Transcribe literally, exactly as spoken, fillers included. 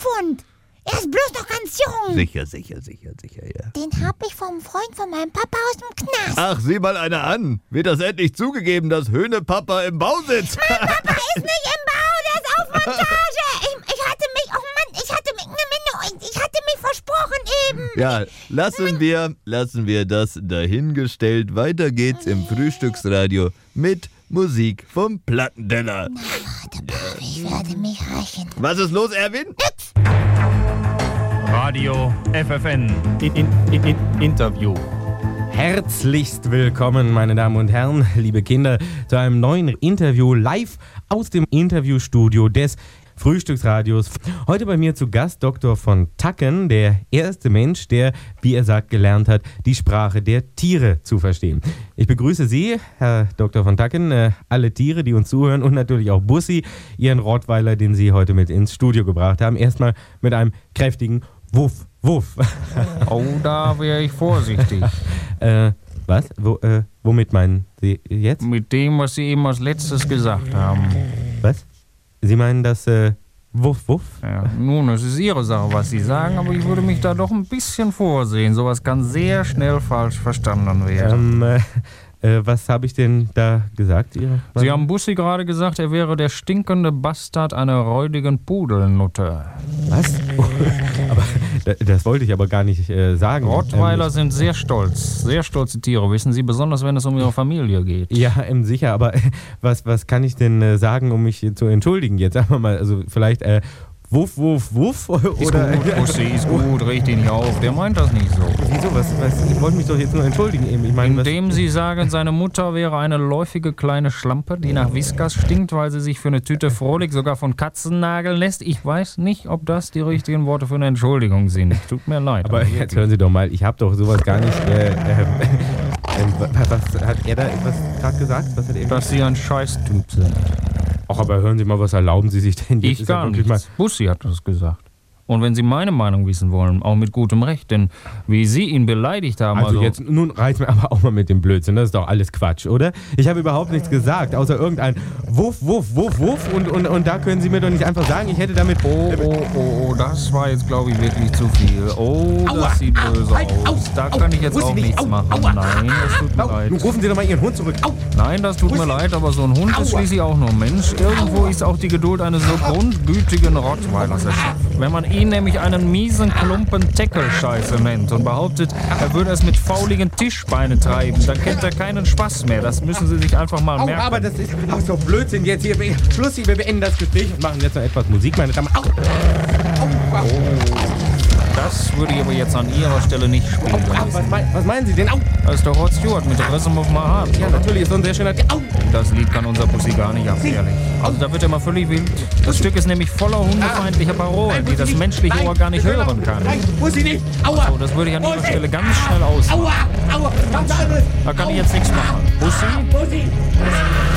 Schlüpfhund. Er ist bloß noch ganz jung. Sicher, sicher, sicher, sicher, ja. Den hab ich vom Freund von meinem Papa aus dem Knast. Ach, sieh mal einer an. Wird das endlich zugegeben, dass Höhnepapa im Bau sitzt? Mein Papa ist nicht im Bau, der ist auf Montage. Ich, ich hatte mich, oh Mann, ich hatte mich, ich hatte mich versprochen eben. Ja, lassen wir, lassen wir das dahingestellt. Weiter geht's im Frühstücksradio mit Musik vom Plattenteller. Na, warte, Papa, ich werde mich rächen. Was ist los, Erwin? Nix. Radio F F N in, in, in, in, Interview. Herzlichst willkommen, meine Damen und Herren, liebe Kinder, zu einem neuen Interview live aus dem Interviewstudio des Frühstücksradios. Heute bei mir zu Gast Doktor von Tacken, der erste Mensch, der, wie er sagt, gelernt hat, die Sprache der Tiere zu verstehen. Ich begrüße Sie, Herr Doktor von Tacken, äh, alle Tiere, die uns zuhören und natürlich auch Bussi, Ihren Rottweiler, den Sie heute mit ins Studio gebracht haben. Erstmal mit einem kräftigen Wuff, Wuff. Oh, da wäre ich vorsichtig. äh, was? Wo, äh, womit meinen Sie jetzt? Mit dem, was Sie eben als letztes gesagt haben. Was? Sie meinen das, äh, Wuff, Wuff? Ja, nun, es ist Ihre Sache, was Sie sagen, aber ich würde mich da doch ein bisschen vorsehen. Sowas kann sehr schnell falsch verstanden werden. Ähm, äh, äh, was habe ich denn da gesagt? Ihre Sie haben Bussi gerade gesagt, er wäre der stinkende Bastard einer räudigen Pudelnutte. Was? aber das wollte ich aber gar nicht äh, sagen. Rottweiler ähm, sind sehr stolz, sehr stolze Tiere, wissen Sie, besonders wenn es um ihre Familie geht. Ja, ähm, sicher, aber was, was kann ich denn äh, sagen, um mich zu entschuldigen jetzt? Sagen wir mal, also vielleicht äh, Wuff, Wuff, Wuff? Ist oder, gut, Bussi, ist gut, reg dich nicht auf, der meint das nicht so. Wieso? Was, was, ich wollte mich doch jetzt nur entschuldigen eben. Ich meine, Indem was, Sie sagen, seine Mutter wäre eine läufige kleine Schlampe, die nach Whiskas stinkt, weil sie sich für eine Tüte Frohlich sogar von Katzen nageln lässt. Ich weiß nicht, ob das die richtigen Worte für eine Entschuldigung sind. Tut mir leid. aber jetzt hören Sie doch mal, ich habe doch sowas gar nicht... Äh, äh, äh, was hat er da etwas gerade gesagt? Was hat er Dass Sie ein Scheißtyp sind. Ach, aber hören Sie mal, was erlauben Sie sich denn jetzt? Ich Ist ja gar wirklich nichts. Bussi hat das gesagt. Und wenn Sie meine Meinung wissen wollen, auch mit gutem Recht, denn wie Sie ihn beleidigt haben... Also, Also, jetzt, nun reicht mir aber auch mal mit dem Blödsinn, das ist doch alles Quatsch, oder? Ich habe überhaupt nichts gesagt, außer irgendein Wuff, Wuff, Wuff, Wuff und, und, und da können Sie mir doch nicht einfach sagen, ich hätte damit... Oh, oh, oh, oh, das war jetzt, glaube ich, wirklich zu viel. Oh, Aua, das sieht böse au, au, aus. Da au, kann ich jetzt Bussi auch nicht, nichts au, machen. aua. Nein, das tut mir Au, leid. nun rufen Sie doch mal Ihren Hund zurück. Au. Nein, das tut mir leid, aber so ein Hund ist Aua. schließlich auch nur Mensch. Irgendwo ist auch die Geduld eines so grundgütigen Rottweilers erschöpft. Wenn man ihn nämlich einen miesen Klumpen Teckelscheiße nennt und behauptet, er würde es mit fauligen Tischbeinen treiben, dann kennt er keinen Spaß mehr. Das müssen Sie sich einfach mal Au, merken. aber das ist auch so Blödsinn jetzt hier. Schluss, wir beenden das Gespräch und machen jetzt noch etwas Musik, meine Damen. Au. Au. Au. Das würde ich aber jetzt an Ihrer Stelle nicht spielen. Au, was, mein, was meinen Sie denn? Au. Das ist doch Rod Stewart mit Rhythm of My Heart. Ja, natürlich ist so ein sehr schöner... Au. Das Lied kann unser Bussi gar nicht ab, ehrlich. Also da wird er mal völlig wild. Das Stück ist nämlich voller hundefeindlicher Parolen, die das menschliche Ohr gar nicht hören kann. Nein, muss ich nicht. Aua. So, das würde ich an Ihrer Stelle ganz schnell aus. Aua. Aua. Da kann ich jetzt nichts machen. Bussi? Bussi.